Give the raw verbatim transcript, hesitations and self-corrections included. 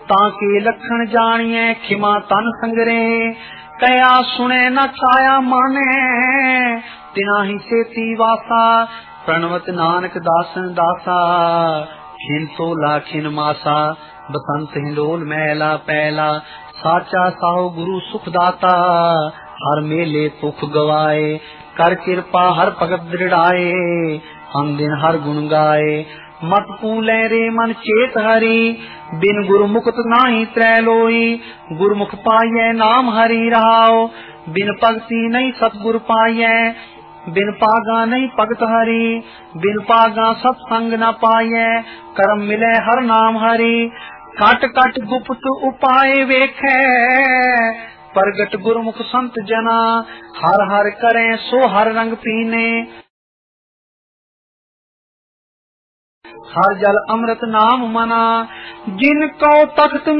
ताके लखन जानिए खिमा तन संगरे कया सुने न छाया माने तिना ही सेती वासा प्रणवत नानक दासन दासा खिन तोला खिन मासा बसंत हिंडोल मैला पैला साचा साहो गुरु सुखदाता हर मेले पुख गवाए कर कृपा हर भगत दृढ़ाए हम दिन हर गुण गाए मत पूले रे मन चेत हरि बिन गुरुमुख नाही त्रैलोई गुरुमुख पाइये नाम हरि रहाओ बिन भगति नहीं सतगुर पाइये बिन पागा नहीं भगत हरि बिन पागा सत्संग न पाइये करम मिले हर नाम हरि कट कट गुप्त उपाय वेखे प्रगट गुरुमुख संत जना हर हर करें सो हर रंग पीने हर जल अमृत नाम मना जिनको तख्त